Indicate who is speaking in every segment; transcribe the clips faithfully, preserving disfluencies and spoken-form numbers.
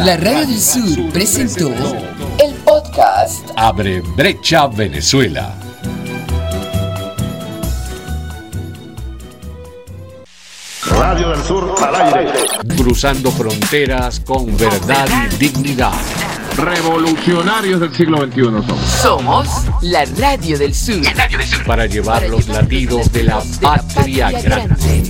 Speaker 1: La Radio del Sur presentó el podcast
Speaker 2: Abre Brecha Venezuela.
Speaker 3: Radio del Sur al aire.
Speaker 2: Cruzando fronteras con verdad y dignidad.
Speaker 3: Revolucionarios del siglo veintiuno somos.
Speaker 1: Somos la Radio del Sur. La Radio del Sur.
Speaker 2: Para llevar Para los llevar latidos de la patria grande.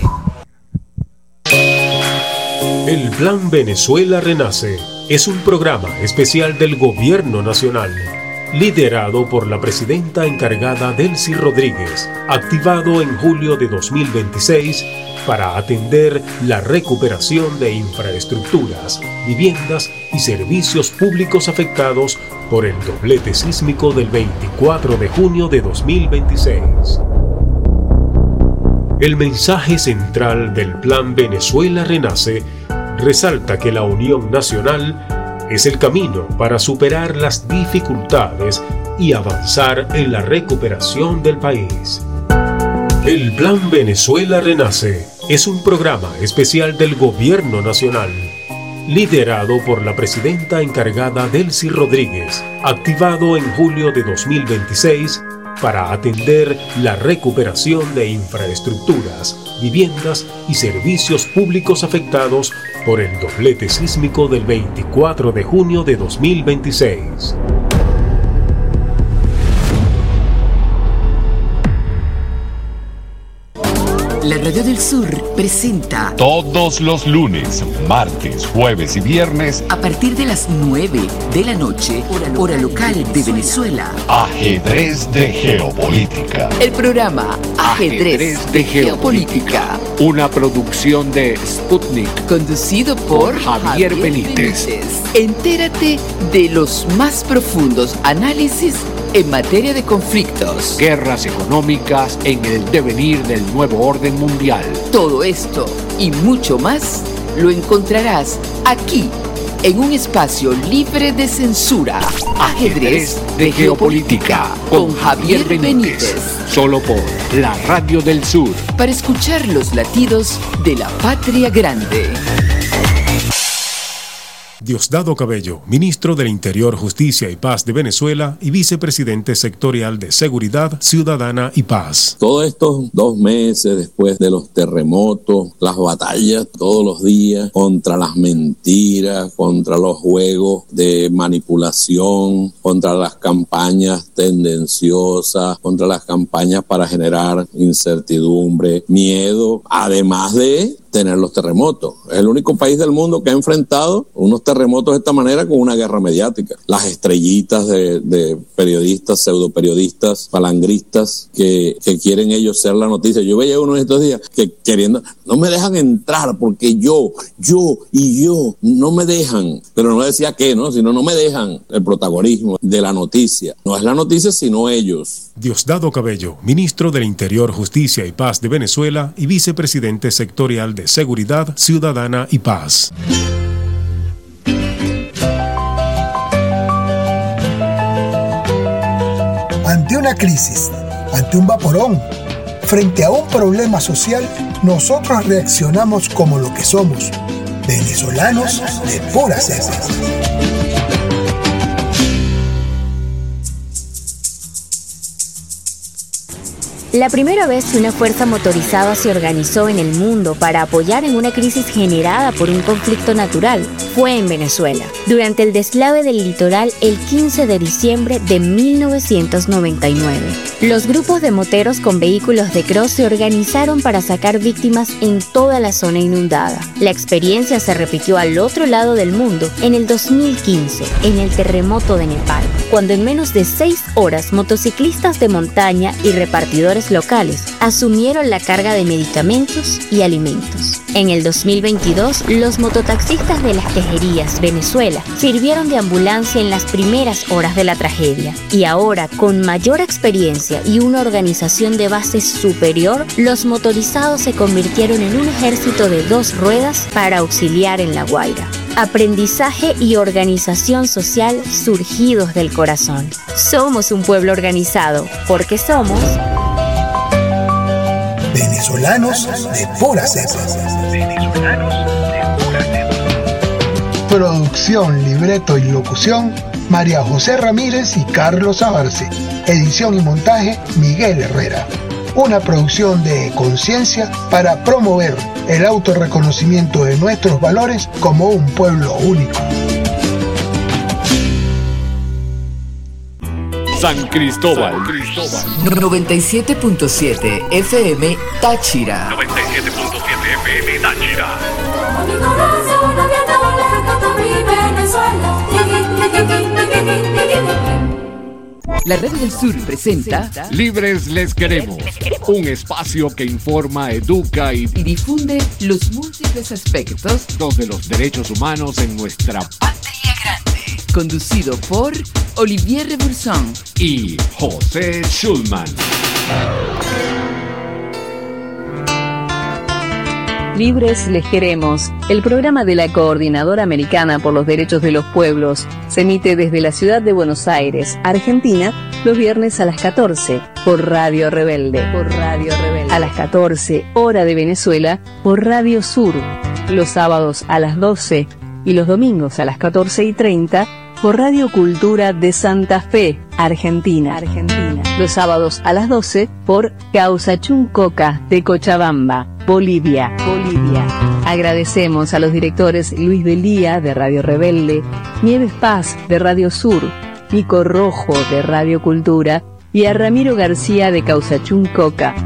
Speaker 4: El Plan Venezuela Renace es un programa especial del Gobierno Nacional, liderado por la presidenta encargada Delcy Rodríguez, activado en julio de dos mil veintiséis para atender la recuperación de infraestructuras, viviendas y servicios públicos afectados por el doblete sísmico del veinticuatro de junio de dos mil veintiséis. El mensaje central del Plan Venezuela Renace resalta que la Unión Nacional es el camino para superar las dificultades y avanzar en la recuperación del país. El Plan Venezuela Renace es un programa especial del Gobierno Nacional, liderado por la presidenta encargada Delcy Rodríguez, activado en julio de dos mil veintiséis para atender la recuperación de infraestructuras, viviendas y servicios públicos afectados por el doblete sísmico del veinticuatro de junio de dos mil veintiséis.
Speaker 1: La Radio del Sur presenta
Speaker 2: todos los lunes, martes, jueves y viernes
Speaker 1: a partir de las nueve de la noche, hora local, hora local de Venezuela.
Speaker 2: Ajedrez de Geopolítica.
Speaker 1: El programa Ajedrez, Ajedrez de, de Geopolítica. Geopolítica. Una producción de Sputnik. Conducido por Javier, Javier Benítez. Benítez. Entérate de los más profundos análisis en materia de conflictos,
Speaker 2: guerras económicas en el devenir del nuevo orden mundial.
Speaker 1: Todo esto y mucho más lo encontrarás aquí, en un espacio libre de censura. Ajedrez de Geopolítica con Javier Benítez.
Speaker 2: Solo por la Radio del Sur.
Speaker 1: Para escuchar los latidos de la patria grande.
Speaker 4: Diosdado Cabello, ministro del Interior, Justicia y Paz de Venezuela y vicepresidente sectorial de Seguridad Ciudadana y Paz.
Speaker 5: Todos estos dos meses después de los terremotos, las batallas todos los días contra las mentiras, contra los juegos de manipulación, contra las campañas tendenciosas, contra las campañas para generar incertidumbre, miedo, además de tener los terremotos. Es el único país del mundo que ha enfrentado unos terremotos de esta manera con una guerra mediática. Las estrellitas de, de periodistas, pseudoperiodistas, palangristas que, que quieren ellos ser la noticia. Yo veía uno de estos días que queriendo, no me dejan entrar porque yo, yo y yo, no me dejan. Pero no decía qué, ¿no? Sino no me dejan el protagonismo de la noticia. No es la noticia, sino ellos.
Speaker 4: Diosdado Cabello, ministro del Interior, Justicia y Paz de Venezuela y vicepresidente sectorial de Seguridad Ciudadana y Paz.
Speaker 6: Ante una crisis, ante un vaporón, frente a un problema social, nosotros reaccionamos como lo que somos, venezolanos de pura cepa.
Speaker 7: La primera vez que una fuerza motorizada se organizó en el mundo para apoyar en una crisis generada por un conflicto natural fue en Venezuela, durante el deslave del litoral el quince de diciembre de mil novecientos noventa y nueve. Los grupos de moteros con vehículos de cross se organizaron para sacar víctimas en toda la zona inundada. La experiencia se repitió al otro lado del mundo en el dos mil quince, en el terremoto de Nepal, cuando en menos de seis horas motociclistas de montaña y repartidores locales asumieron la carga de medicamentos y alimentos. En el dos mil veintidós, los mototaxistas de Las Tejerías, Venezuela, sirvieron de ambulancia en las primeras horas de la tragedia. Y ahora, con mayor experiencia y una organización de base superior, los motorizados se convirtieron en un ejército de dos ruedas para auxiliar en La Guaira. Aprendizaje y organización social surgidos del corazón. Somos un pueblo organizado, porque somos
Speaker 6: venezolanos de pura cepa. Venezolanos de pura cepa. Producción, libreto y locución, María José Ramírez y Carlos Abarce. Edición y montaje, Miguel Herrera. Una producción de Conciencia para promover el autorreconocimiento de nuestros valores como un pueblo único.
Speaker 2: San Cristóbal.
Speaker 1: noventa y siete punto siete F M Táchira.
Speaker 8: noventa y siete punto siete F M Táchira.
Speaker 1: La Radio del Sur presenta
Speaker 2: Libres les queremos, un espacio que informa, educa y,
Speaker 1: y difunde los múltiples aspectos
Speaker 2: de los derechos humanos en nuestra
Speaker 1: patria grande. Conducido por Olivier Reburson
Speaker 2: y José Schulman.
Speaker 9: Libres les queremos, el programa de la Coordinadora Americana por los Derechos de los Pueblos, se emite desde la ciudad de Buenos Aires, Argentina, los viernes a las catorce, por Radio Rebelde. Por Radio Rebelde. A las catorce, hora de Venezuela, por Radio Sur. Los sábados a las doce y los domingos a las catorce y treinta, por Radio Cultura de Santa Fe, Argentina. Argentina. Los sábados a las doce, por Causachuncoca de Cochabamba, Bolivia. Bolivia. Agradecemos a los directores Luis Delía de Radio Rebelde, Nieves Paz de Radio Sur, Nico Rojo de Radio Cultura y a Ramiro García de Causachuncoca.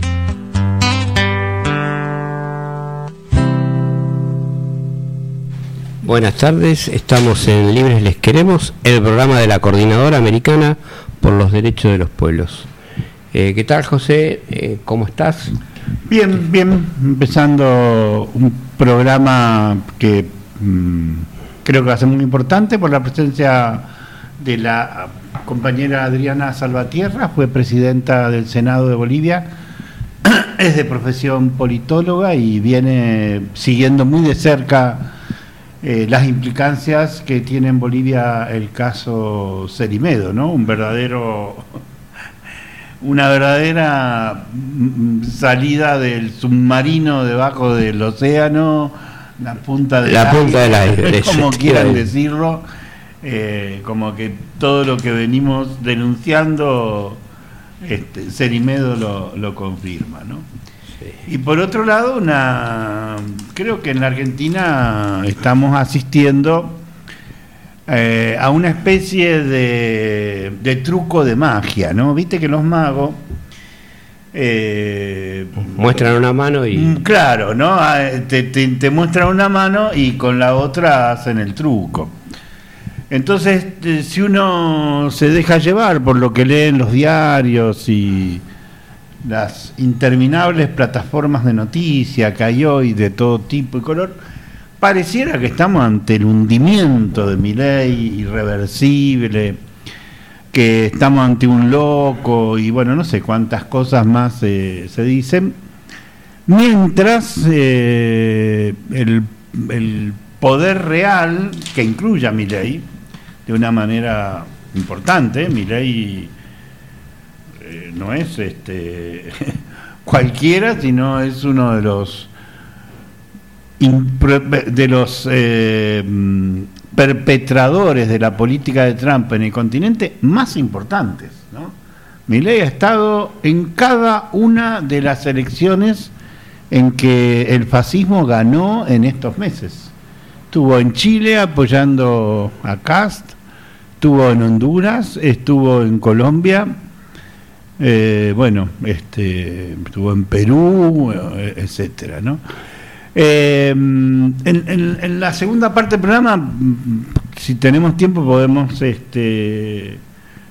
Speaker 10: Buenas tardes, estamos en Libres les queremos, el programa de la Coordinadora Americana por los Derechos de los Pueblos. Eh, ¿Qué tal, José? Eh, ¿Cómo estás?
Speaker 11: Bien, bien, empezando un programa que mmm, creo que va a ser muy importante por la presencia de la compañera Adriana Salvatierra, fue presidenta del Senado de Bolivia, es de profesión politóloga y viene siguiendo muy de cerca eh, las implicancias que tiene en Bolivia el caso Cerimedo, ¿no? Un verdadero... una verdadera salida del submarino debajo del océano, la punta del
Speaker 10: la
Speaker 11: aire,
Speaker 10: punta del aire,
Speaker 11: como quieran decirlo, eh, como que todo lo que venimos denunciando, este, Cerimedo lo, lo confirma, ¿no? Sí. Y por otro lado, una creo que en la Argentina estamos asistiendo Eh, a una especie de, de truco de magia, ¿no? Viste que los magos eh,
Speaker 10: muestran una mano y...
Speaker 11: Claro, ¿no? Te, te, te muestran una mano y con la otra hacen el truco. Entonces, si uno se deja llevar por lo que leen los diarios y las interminables plataformas de noticias que hay hoy de todo tipo y color, pareciera que estamos ante el hundimiento de Milei irreversible, que estamos ante un loco y bueno, no sé cuántas cosas más eh, se dicen, mientras eh, el, el poder real, que incluye a Milei de una manera importante, Milei eh, no es este cualquiera, sino es uno de los de los eh, perpetradores de la política de Trump en el continente más importantes, ¿no? Milei ha estado en cada una de las elecciones en que el fascismo ganó en estos meses. Estuvo en Chile apoyando a Kast, estuvo en Honduras, estuvo en Colombia, eh, bueno, este, estuvo en Perú, etcétera, ¿no? Eh, en, en, en la segunda parte del programa, si tenemos tiempo, podemos este, eh,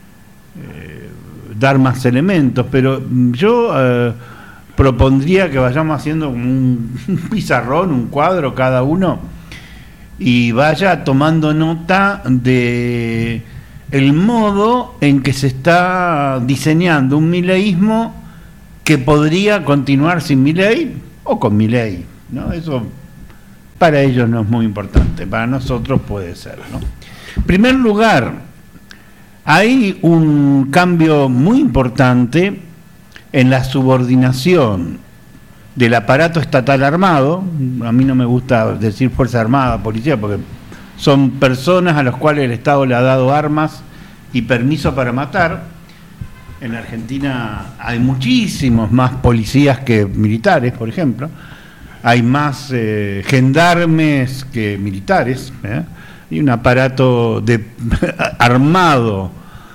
Speaker 11: dar más elementos, pero yo eh, propondría que vayamos haciendo un, un pizarrón, un cuadro cada uno, y vaya tomando nota de el modo en que se está diseñando un mileísmo que podría continuar sin Milei o con Milei, ¿no? Eso para ellos no es muy importante, para nosotros puede ser, ¿no? En primer lugar, hay un cambio muy importante en la subordinación del aparato estatal armado. A mí no me gusta decir Fuerza Armada, Policía, porque son personas a las cuales el Estado le ha dado armas y permiso para matar. En Argentina hay muchísimos más policías que militares, por ejemplo. Hay más eh, gendarmes que militares, ¿eh? Y un aparato de, armado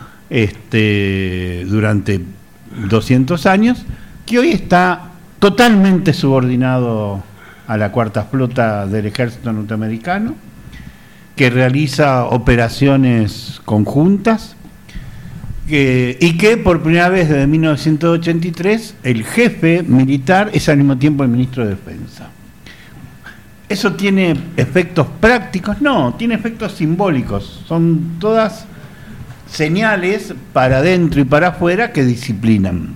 Speaker 11: este, durante doscientos años, que hoy está totalmente subordinado a la cuarta flota del ejército norteamericano, que realiza operaciones conjuntas, que, y que por primera vez desde mil novecientos ochenta y tres el jefe militar es al mismo tiempo el ministro de Defensa. ¿Eso tiene efectos prácticos? No, tiene efectos simbólicos. Son todas señales para adentro y para afuera que disciplinan.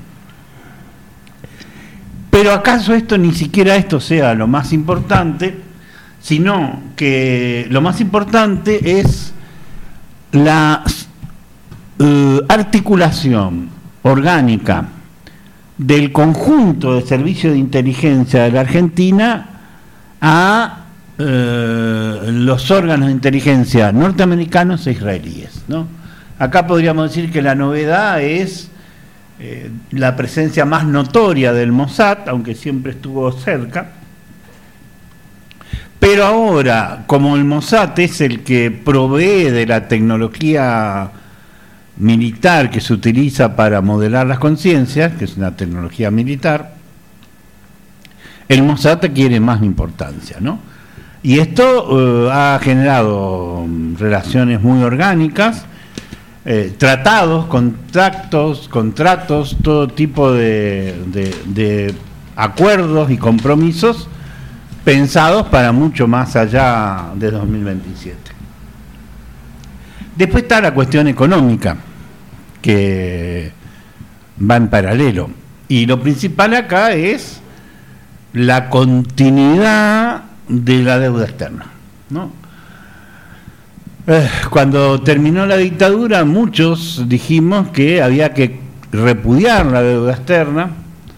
Speaker 11: Pero ¿acaso esto ni siquiera esto sea lo más importante? Sino que lo más importante es la uh, articulación orgánica del conjunto de servicios de inteligencia de la Argentina a eh, los órganos de inteligencia norteamericanos e israelíes, ¿no? Acá podríamos decir que la novedad es eh, la presencia más notoria del Mossad, aunque siempre estuvo cerca, pero ahora, como el Mossad es el que provee de la tecnología militar que se utiliza para modelar las conciencias, que es una tecnología militar, el Mossad adquiere más importancia, ¿no? Y esto uh, ha generado relaciones muy orgánicas, eh, tratados, contactos, contratos, todo tipo de, de, de acuerdos y compromisos pensados para mucho más allá de dos mil veintisiete. Después está la cuestión económica, que va en paralelo. Y lo principal acá es la continuidad de la deuda externa, ¿no? Eh, cuando terminó la dictadura, muchos dijimos que había que repudiar la deuda externa,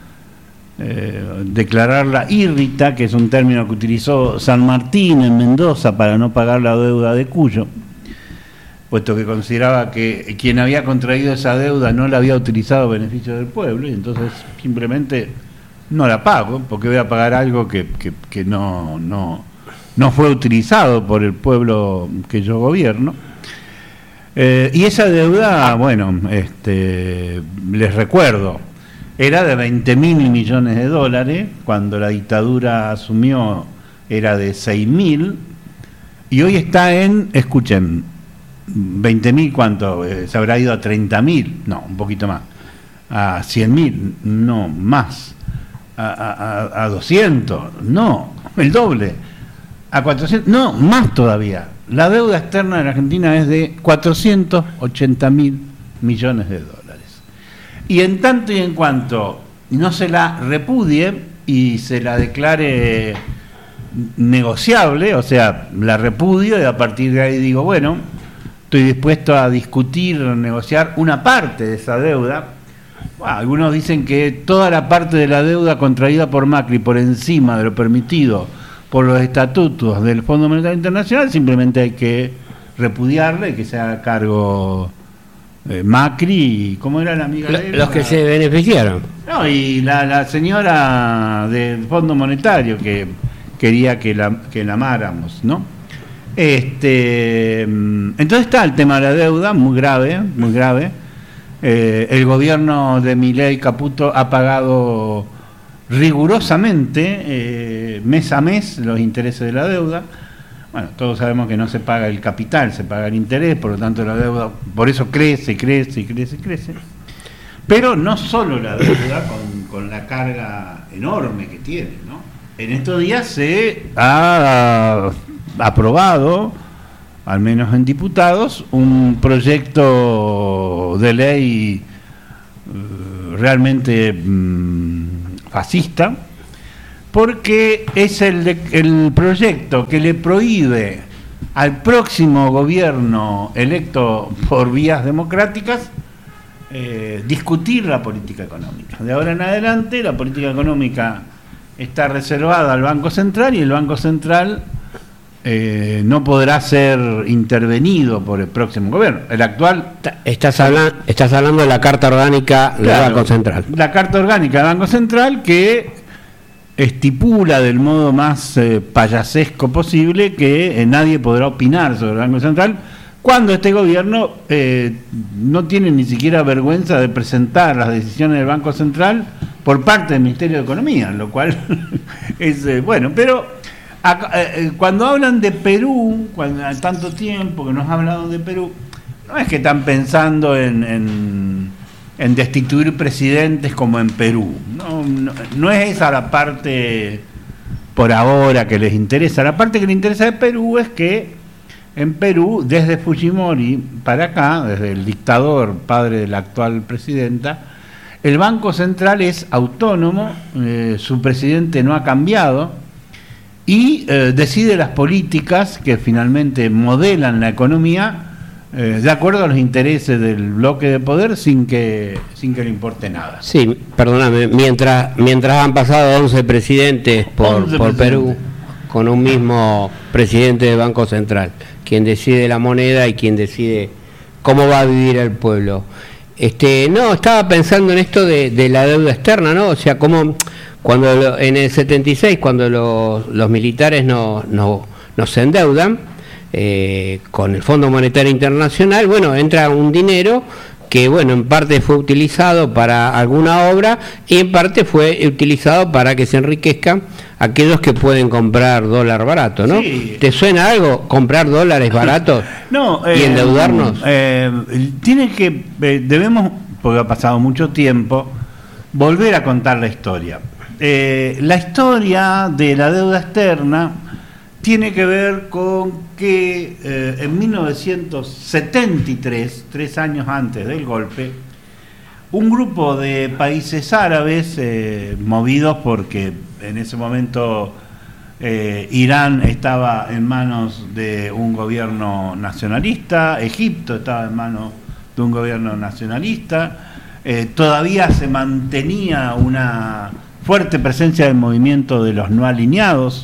Speaker 11: eh, declararla írrita, que es un término que utilizó San Martín en Mendoza para no pagar la deuda de Cuyo, puesto que consideraba que quien había contraído esa deuda no la había utilizado a beneficio del pueblo, y entonces simplemente no la pago, porque voy a pagar algo que, que, que no, no, no fue utilizado por el pueblo que yo gobierno. Eh, y esa deuda, bueno, este, les recuerdo, era de veinte mil millones de dólares, cuando la dictadura asumió era de seis mil, y hoy está en, escuchen, veinte mil, ¿cuánto? Eh, ¿Se habrá ido a treinta mil? No, un poquito más. A cien mil, no, más. A, a, a doscientos, no, el doble. A cuatrocientos, no, más todavía. La deuda externa de la Argentina es de cuatrocientos ochenta mil millones de dólares. Y en tanto y en cuanto no se la repudie y se la declare negociable, o sea, la repudio y a partir de ahí digo, bueno, estoy dispuesto a discutir, negociar una parte de esa deuda. Bueno, algunos dicen que toda la parte de la deuda contraída por Macri por encima de lo permitido por los estatutos del Fondo Monetario Internacional, simplemente hay que repudiarla y que se haga cargo eh, Macri. ¿Cómo era la amiga de él?
Speaker 10: Los que se beneficiaron.
Speaker 11: No, y la, la señora del Fondo Monetario que quería que la, que la amáramos, ¿no? Este, entonces está el tema de la deuda, muy grave, muy grave. Eh, el gobierno de Milei Caputo ha pagado rigurosamente, eh, mes a mes, los intereses de la deuda. Bueno, todos sabemos que no se paga el capital, se paga el interés, por lo tanto la deuda, por eso crece, crece, crece, crece. Pero no solo la deuda, con, con la carga enorme que tiene, ¿no? En estos días se ha aprobado, al menos en diputados, un proyecto de ley uh, realmente um, fascista, porque es el, de, el proyecto que le prohíbe al próximo gobierno electo por vías democráticas eh, discutir la política económica. De ahora en adelante la política económica está reservada al Banco Central y el Banco Central eh, no podrá ser intervenido por el próximo gobierno. El actual...
Speaker 10: Estás, habla, estás hablando de la Carta Orgánica del claro, Banco Central.
Speaker 11: La Carta Orgánica del Banco Central que estipula del modo más eh, payasesco posible que eh, nadie podrá opinar sobre el Banco Central, cuando este gobierno eh, no tiene ni siquiera vergüenza de presentar las decisiones del Banco Central por parte del Ministerio de Economía, lo cual es eh, bueno, pero acá, eh, cuando hablan de Perú, cuando hay tanto tiempo que nos ha hablado de Perú, no es que están pensando en, en, en destituir presidentes como en Perú, no, no, no es esa la parte por ahora que les interesa. La parte que les interesa de Perú es que en Perú, desde Fujimori para acá, desde el dictador, padre de la actual presidenta, el Banco Central es autónomo, eh, su presidente no ha cambiado y eh, decide las políticas que finalmente modelan la economía eh, de acuerdo a los intereses del bloque de poder sin que sin que le importe nada.
Speaker 10: Sí, perdóname, mientras mientras han pasado once presidentes por, once por presidentes. Perú, con un mismo presidente del Banco Central, quien decide la moneda y quien decide cómo va a vivir el pueblo. Este, no, estaba pensando en esto de, de la deuda externa, ¿no? O sea, como cuando lo, en el setenta y seis, cuando los, los militares no, no, nos endeudan eh, con el Fondo Monetario Internacional, bueno, entra un dinero que, bueno, en parte fue utilizado para alguna obra y en parte fue utilizado para que se enriquezcan aquellos que pueden comprar dólar barato, ¿no? Sí. ¿Te suena algo comprar dólares baratos
Speaker 11: no,
Speaker 10: y
Speaker 11: eh,
Speaker 10: endeudarnos?
Speaker 11: Eh, tiene que, eh, debemos, porque ha pasado mucho tiempo, volver a contar la historia. Eh, la historia de la deuda externa tiene que ver con que eh, en mil novecientos setenta y tres, tres años antes del golpe, un grupo de países árabes, eh, movidos porque en ese momento eh, Irán estaba en manos de un gobierno nacionalista, Egipto estaba en manos de un gobierno nacionalista, eh, todavía se mantenía una fuerte presencia del movimiento de los no alineados,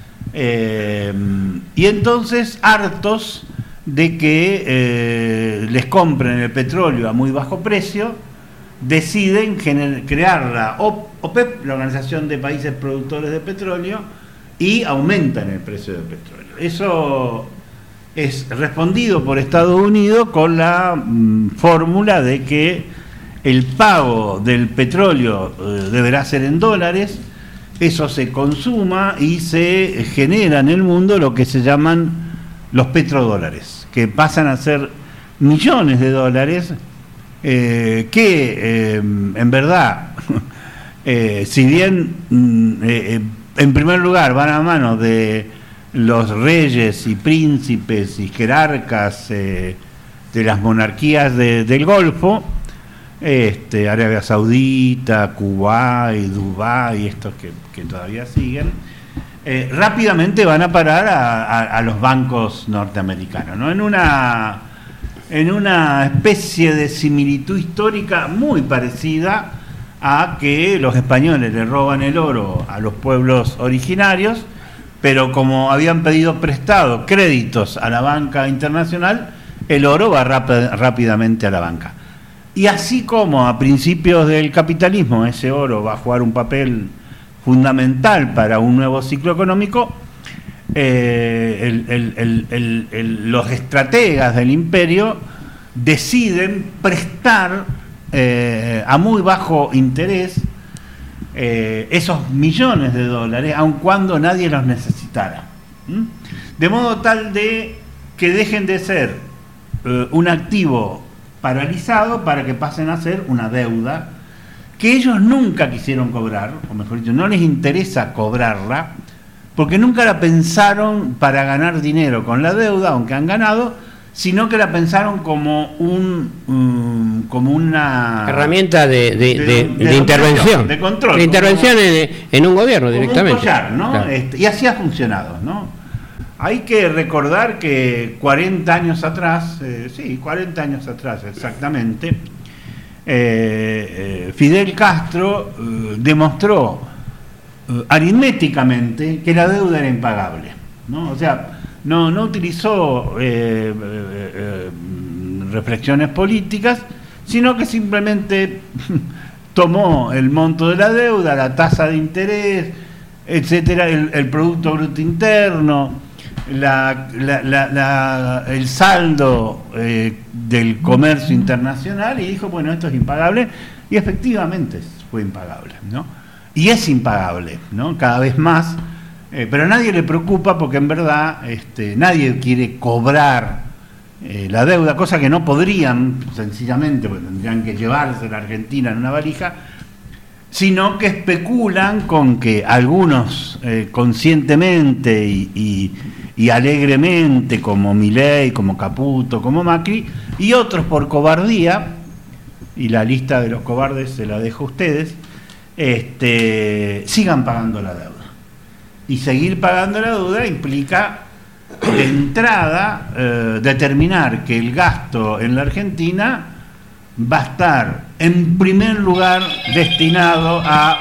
Speaker 11: eh, y entonces hartos de que eh, les compren el petróleo a muy bajo precio, deciden gener- crear la O P E P, la Organización de Países Productores de Petróleo, y aumentan el precio del petróleo. Eso es respondido por Estados Unidos con la mm, fórmula de que el pago del petróleo eh, deberá ser en dólares, eso se consuma y se genera en el mundo lo que se llaman los petrodólares, que pasan a ser millones de dólares, eh, que eh, en verdad, eh, si bien eh, en primer lugar van a manos de los reyes y príncipes y jerarcas eh, de las monarquías de, del Golfo, este, Arabia Saudita, Kuwait, Dubái, estos que, que todavía siguen, eh, rápidamente van a parar a, a, a los bancos norteamericanos, ¿no? En una, en una especie de similitud histórica muy parecida a que los españoles le roban el oro a los pueblos originarios, pero como habían pedido prestado créditos a la banca internacional, el oro va rap- rápidamente a la banca. Y así como a principios del capitalismo ese oro va a jugar un papel fundamental para un nuevo ciclo económico, eh, el, el, el, el, el, los estrategas del imperio deciden prestar eh, a muy bajo interés eh, esos millones de dólares, aun cuando nadie los necesitara. ¿Mm? De modo tal de que dejen de ser eh, un activo paralizado para que pasen a ser una deuda que ellos nunca quisieron cobrar, o mejor dicho, no les interesa cobrarla, porque nunca la pensaron para ganar dinero con la deuda, aunque han ganado, sino que la pensaron como un um, como una
Speaker 10: herramienta de, de, de, de, de, de intervención,
Speaker 11: de control,
Speaker 10: de intervención como, en, en un gobierno directamente.
Speaker 11: Un collar, ¿no? Claro. Este, y así ha funcionado, ¿no? Hay que recordar que cuarenta años atrás, eh, sí, cuarenta años atrás exactamente, eh, eh, Fidel Castro eh, demostró eh, aritméticamente que la deuda era impagable, ¿no? O sea, no, no utilizó eh, eh, eh, reflexiones políticas, sino que simplemente tomó el monto de la deuda, la tasa de interés, etcétera, el, el Producto Bruto Interno, la, la, la, la, el saldo eh, del comercio internacional, y dijo, bueno, esto es impagable, y efectivamente fue impagable, ¿no? Y es impagable, ¿no? Cada vez más, eh, pero a nadie le preocupa porque en verdad este, nadie quiere cobrar eh, la deuda, cosa que no podrían, sencillamente, porque tendrían que llevarse la Argentina en una valija, sino que especulan con que algunos eh, conscientemente y, y, y alegremente, como Milei, como Caputo, como Macri, y otros por cobardía, y la lista de los cobardes se la dejo a ustedes, este, sigan pagando la deuda. Y seguir pagando la deuda implica, de entrada, eh, determinar que el gasto en la Argentina va a estar en primer lugar destinado a...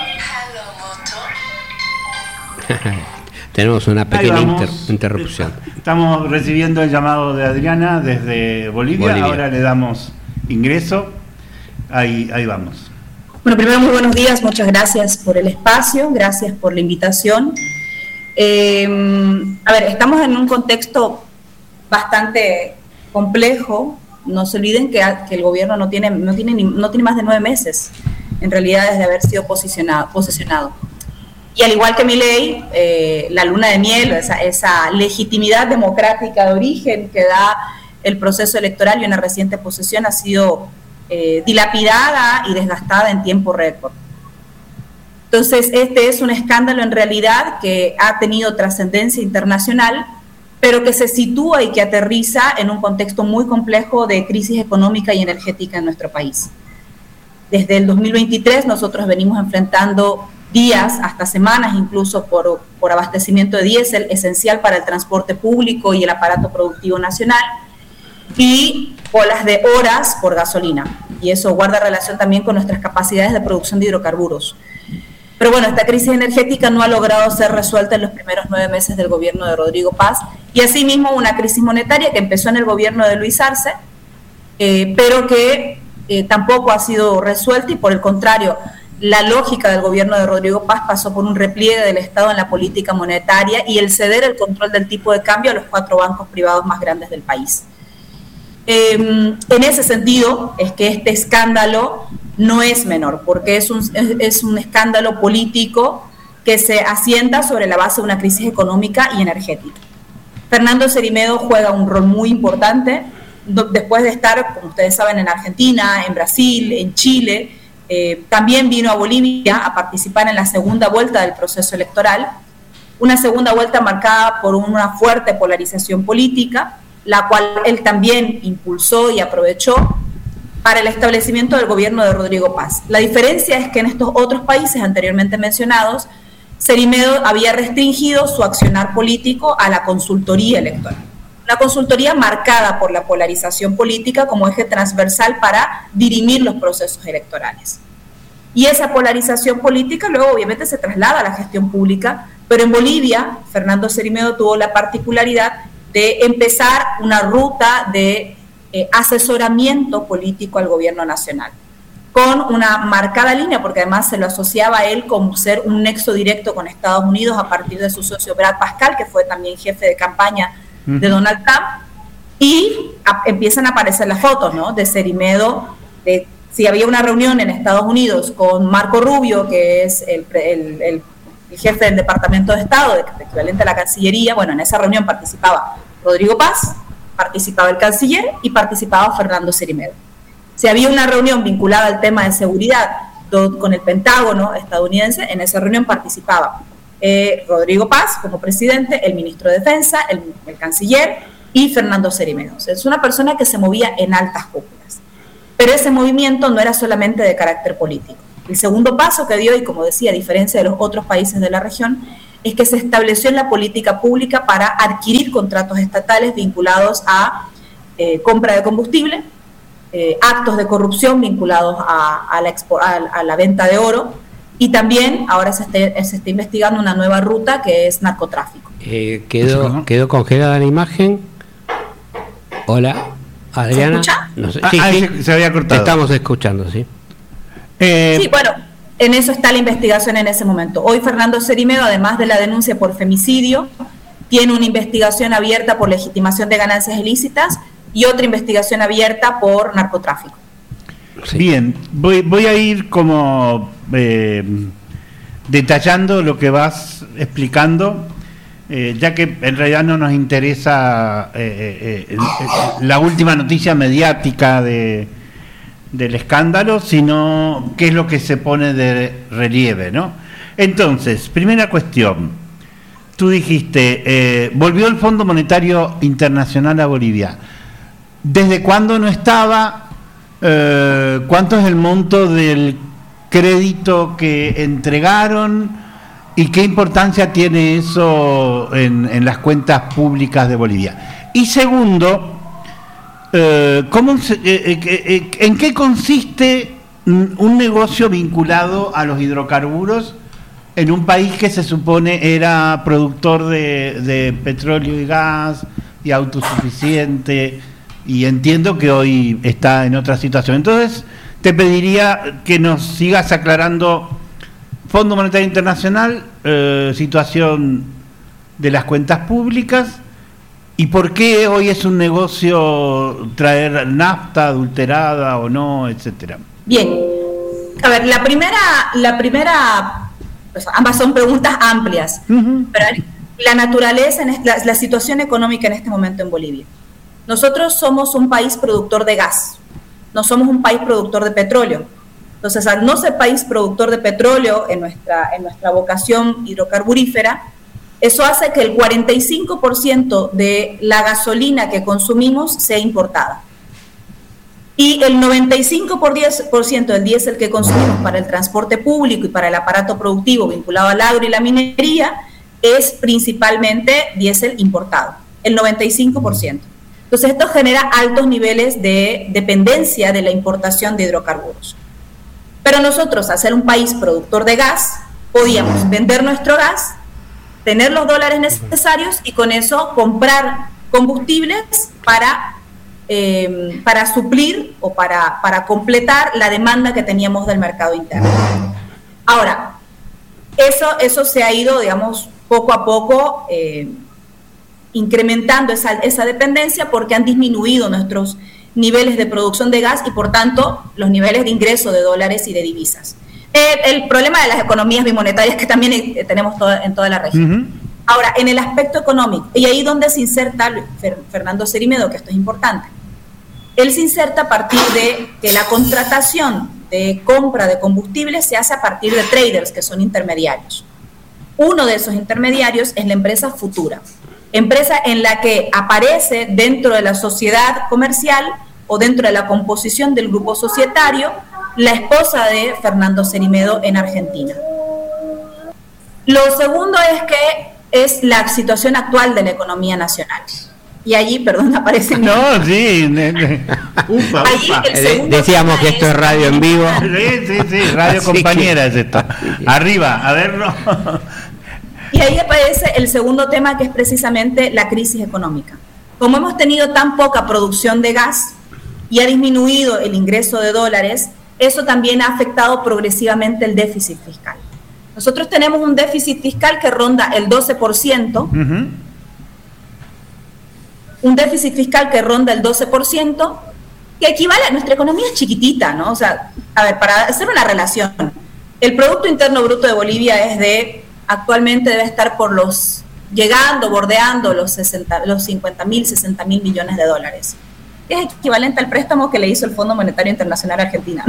Speaker 10: Tenemos una pequeña inter interrupción.
Speaker 11: Estamos recibiendo el llamado de Adriana desde Bolivia, Bolivia. Ahora le damos ingreso. Ahí, ahí vamos.
Speaker 12: Bueno, primero muy buenos días, muchas gracias por el espacio, gracias por la invitación. Eh, a ver, estamos en un contexto bastante complejo. No se olviden que, que el gobierno no tiene, no, tiene ni, no tiene más de nueve meses, en realidad, desde haber sido posicionado. posicionado. Y al igual que Milei, eh, la luna de miel, esa, esa legitimidad democrática de origen que da el proceso electoral y una reciente posesión ha sido eh, dilapidada y desgastada en tiempo récord. Entonces, este es un escándalo en realidad que ha tenido trascendencia internacional, pero que se sitúa y que aterriza en un contexto muy complejo de crisis económica y energética en nuestro país. Desde el dos mil veintitrés nosotros venimos enfrentando días, hasta semanas incluso, por, por abastecimiento de diésel, esencial para el transporte público y el aparato productivo nacional, y colas de horas por gasolina. Y eso guarda relación también con nuestras capacidades de producción de hidrocarburos. Pero bueno, esta crisis energética no ha logrado ser resuelta en los primeros nueve meses del gobierno de Rodrigo Paz, y asimismo una crisis monetaria que empezó en el gobierno de Luis Arce, eh, pero que eh, tampoco ha sido resuelta, y por el contrario, la lógica del gobierno de Rodrigo Paz pasó por un repliegue del Estado en la política monetaria y el ceder el control del tipo de cambio a los cuatro bancos privados más grandes del país. Eh, en ese sentido es que este escándalo no es menor, porque es un, es, es un escándalo político que se asienta sobre la base de una crisis económica y energética. Fernando Cerime juega un rol muy importante, do, después de estar, como ustedes saben, en Argentina, en Brasil, en Chile, eh, también vino a Bolivia a participar en la segunda vuelta del proceso electoral, una segunda vuelta marcada por una fuerte polarización política, la cual él también impulsó y aprovechó para el establecimiento del gobierno de Rodrigo Paz. La diferencia es que en estos otros países anteriormente mencionados, Cerime había restringido su accionar político a la consultoría electoral. Una consultoría marcada por la polarización política como eje transversal para dirimir los procesos electorales. Y esa polarización política luego obviamente se traslada a la gestión pública, pero en Bolivia, Fernando Cerime tuvo la particularidad de empezar una ruta de eh, asesoramiento político al gobierno nacional, con una marcada línea, porque además se lo asociaba a él como ser un nexo directo con Estados Unidos a partir de su socio Brad Parscale, que fue también jefe de campaña uh-huh. de Donald Trump, y a, empiezan a aparecer las fotos, ¿no?, de Cerime, de si había una reunión en Estados Unidos con Marco Rubio, que es el, el, el, el jefe del Departamento de Estado, de, de equivalente a la Cancillería. Bueno, en esa reunión participaba Rodrigo Paz, participaba el canciller y participaba Fernando Cerime. Si había una reunión vinculada al tema de seguridad do, con el Pentágono estadounidense, en esa reunión participaba eh, Rodrigo Paz como presidente, el ministro de Defensa, el, el canciller y Fernando Cerime. O sea, es una persona que se movía en altas cúpulas. Pero ese movimiento no era solamente de carácter político. El segundo paso que dio, y como decía, a diferencia de los otros países de la región, es que se estableció en la política pública para adquirir contratos estatales vinculados a eh, compra de combustible, eh, actos de corrupción vinculados a, a, la expo, a, a la venta de oro, y también ahora se está, se está investigando una nueva ruta que es narcotráfico.
Speaker 10: Eh, quedó, quedó congelada la imagen. Hola, Adriana.
Speaker 12: ¿Se escucha?
Speaker 10: No sé.
Speaker 11: Ah,
Speaker 10: Sí,
Speaker 11: ah,
Speaker 10: sí.
Speaker 11: se, se había cortado.
Speaker 10: Te estamos escuchando, sí.
Speaker 11: Eh,
Speaker 12: Sí, bueno, en eso está la investigación en ese momento. Hoy Fernando Cerimedo, además de la denuncia por femicidio, tiene una investigación abierta por legitimación de ganancias ilícitas y otra investigación abierta por narcotráfico.
Speaker 10: Sí.
Speaker 11: Bien, voy, voy a ir como eh, detallando lo que vas explicando, eh, ya que en realidad no nos interesa eh, eh, eh, la última noticia mediática de, del escándalo, sino qué es lo que se pone de relieve, ¿no? Entonces, primera cuestión, tú dijiste, eh, volvió el Fondo Monetario Internacional a Bolivia. ¿Desde cuándo no estaba? Eh, ¿Cuánto es el monto del crédito que entregaron? ¿Y qué importancia tiene eso en, en las cuentas públicas de Bolivia? Y segundo, eh, ¿cómo se, eh, eh, ¿en qué consiste un negocio vinculado a los hidrocarburos en un país que se supone era productor de, de petróleo y gas y autosuficiente? Y entiendo que hoy está en otra situación. Entonces, te pediría que nos sigas aclarando Fondo Monetario Internacional, eh, situación de las cuentas públicas, y por qué hoy es un negocio traer nafta adulterada o no, etcétera.
Speaker 12: Bien, a ver, la primera, la primera, pues, ambas son preguntas amplias, uh-huh. Pero la naturaleza, en la, la situación económica en este momento en Bolivia. Nosotros somos un país productor de gas, no somos un país productor de petróleo. Entonces, al no ser país productor de petróleo en nuestra, en nuestra vocación hidrocarburífera, eso hace que el cuarenta y cinco por ciento de la gasolina que consumimos sea importada. Y el noventa y cinco por ciento del diésel que consumimos para el transporte público y para el aparato productivo vinculado al agro y la minería es principalmente diésel importado, el noventa y cinco por ciento. Entonces, esto genera altos niveles de dependencia de la importación de hidrocarburos. Pero nosotros, al ser un país productor de gas, podíamos vender nuestro gas, tener los dólares necesarios y con eso comprar combustibles para, eh, para suplir o para, para completar la demanda que teníamos del mercado interno. Ahora, eso, eso se ha ido, digamos, poco a poco eh, incrementando esa, esa dependencia porque han disminuido nuestros niveles de producción de gas y por tanto los niveles de ingreso de dólares y de divisas. Eh, el problema de las economías bimonetarias que también eh, tenemos toda, en toda la región. Uh-huh. Ahora, en el aspecto económico, y ahí donde se inserta Fer, Fernando Cerimedo, que esto es importante, él se inserta a partir de que la contratación de compra de combustibles se hace a partir de traders, que son intermediarios. Uno de esos intermediarios es la empresa Futura, empresa en la que aparece dentro de la sociedad comercial o dentro de la composición del grupo societario la esposa de Fernando Cerimedo en Argentina. Lo segundo es que es la situación actual de la economía nacional. Y allí, perdón, aparece...
Speaker 11: No, sí. Ufa,
Speaker 12: allí
Speaker 11: ufa.
Speaker 10: Decíamos que esto es radio en vivo.
Speaker 11: Sí, sí, sí, radio compañera es esto. Arriba, a verlo.
Speaker 12: Y ahí aparece el segundo tema, que es precisamente la crisis económica. Como hemos tenido tan poca producción de gas y ha disminuido el ingreso de dólares, eso también ha afectado progresivamente el déficit fiscal. Nosotros tenemos un déficit fiscal que ronda el doce por ciento, uh-huh. un déficit fiscal que ronda el doce por ciento, que equivale a nuestra economía es chiquitita, ¿no? O sea, a ver, para hacer una relación, el Producto Interno Bruto de Bolivia es de... actualmente debe estar por los, llegando, bordeando los, sesenta, los cincuenta mil, sesenta mil millones de dólares. Es equivalente al préstamo que le hizo el Fondo Monetario Internacional a Argentina, ¿no?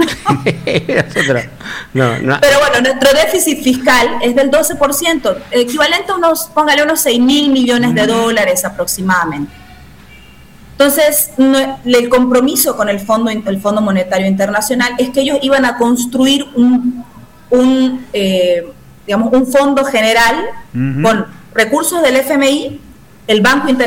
Speaker 12: no, no. Pero bueno, nuestro déficit fiscal es del doce por ciento, equivalente a unos, póngale unos seis mil millones de dólares aproximadamente. Entonces, no, el compromiso con el Fondo, el Fondo Monetario Internacional es que ellos iban a construir un, un eh, digamos, un fondo general uh-huh. con recursos del F M I, el Banco Internacional